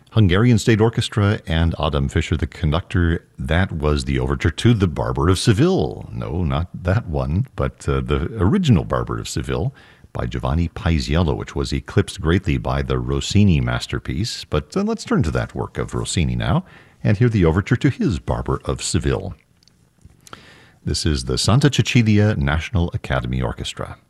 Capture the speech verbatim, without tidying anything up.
Hungarian State Orchestra and Adam Fischer, the conductor. That was the overture to The Barber of Seville. No, not that one, but uh, the original Barber of Seville by Giovanni Paisiello, which was eclipsed greatly by the Rossini masterpiece. But uh, let's turn to that work of Rossini now and hear the overture to his Barber of Seville. This is the Santa Cecilia National Academy Orchestra.